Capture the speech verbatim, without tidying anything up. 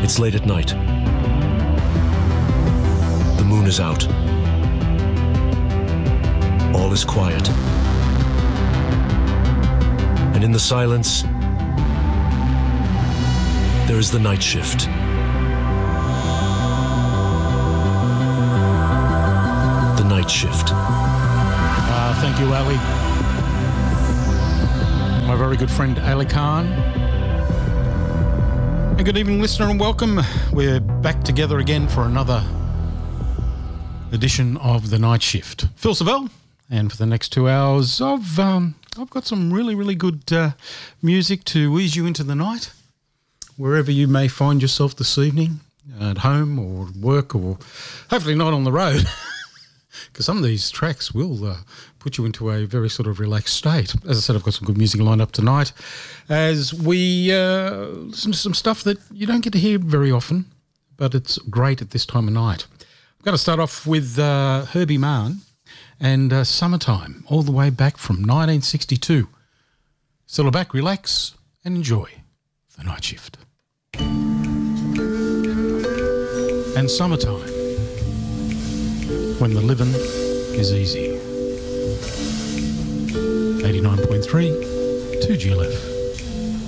It's late at night. The moon is out. All is quiet. And in the silence, there is the night shift. The night shift. Uh, thank you, Ali. My very good friend Ali Khan. And good evening, listener, and welcome. We're back together again for another edition of The Night Shift. Phil Savell, and for the next two hours, I've, um, I've got some really, really good uh, music to ease you into the night, wherever you may find yourself this evening, at home or at work, or hopefully not on the road, because some of these tracks will uh, put you into a very sort of relaxed state. As I said, I've got some good music lined up tonight as we uh, listen to some stuff that you don't get to hear very often, but it's great at this time of night. I'm going to start off with uh, Herbie Mann and uh, Summertime, all the way back from nineteen sixty-two. Settle back, relax, and enjoy The Night Shift. And Summertime, when the living is easy. eighty-nine point three, two G L F.